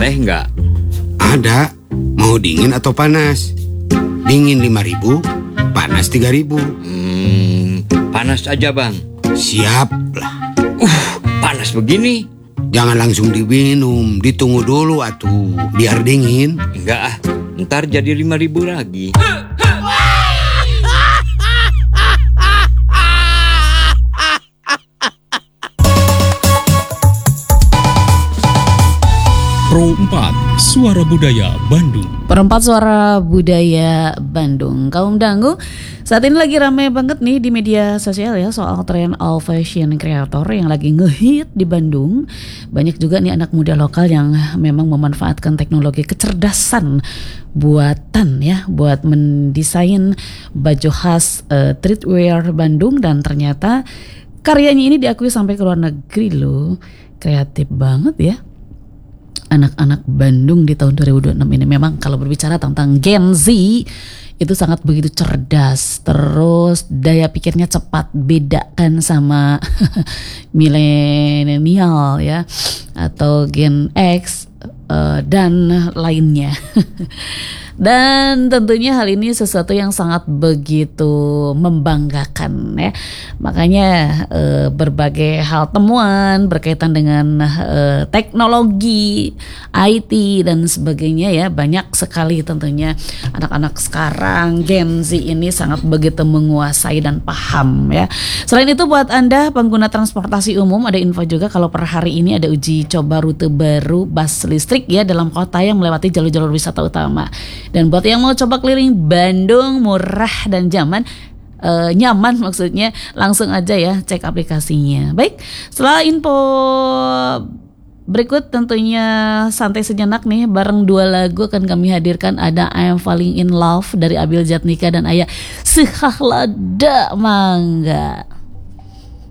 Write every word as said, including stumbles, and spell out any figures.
Boleh nggak? Ada. Mau dingin atau panas? Dingin lima ribu, panas tiga ribu. Hmm, panas aja bang. Siap lah. Uh, panas begini. Jangan langsung diminum, ditunggu dulu atuh, biar dingin. Enggak ah, ntar jadi lima ribu lagi. Pro empat, Suara Budaya Bandung. Perempat Suara Budaya Bandung. Kaum Dangu, saat ini lagi rame banget nih di media sosial ya soal tren all fashion creator yang lagi ngehit di Bandung. Banyak juga nih anak muda lokal yang memang memanfaatkan teknologi kecerdasan buatan ya buat mendesain baju khas uh, streetwear Bandung, dan ternyata karyanya ini diakui sampai ke luar negeri loh. Kreatif banget ya anak-anak Bandung di tahun dua ribu dua puluh enam ini. Memang kalau berbicara tentang Gen Z itu sangat begitu cerdas, terus daya pikirnya cepat, beda kan sama milenial ya atau Gen X uh, dan lainnya. Dan tentunya hal ini sesuatu yang sangat begitu membanggakan ya. Makanya eh, berbagai hal temuan berkaitan dengan eh, teknologi, I T dan sebagainya ya, banyak sekali tentunya anak-anak sekarang Gen Z ini sangat begitu menguasai dan paham ya. Selain itu buat Anda pengguna transportasi umum, ada info juga kalau per hari ini ada uji coba rute baru bus listrik ya dalam kota yang melewati jalur-jalur wisata utama. Dan buat yang mau coba keliling Bandung murah dan nyaman, uh, nyaman maksudnya, langsung aja ya cek aplikasinya. Baik, setelah info berikut tentunya santai sejenak nih, bareng dua lagu akan kami hadirkan. Ada I Am Falling in Love dari Abil Jatnika dan Ayah Sehahlada Mangga.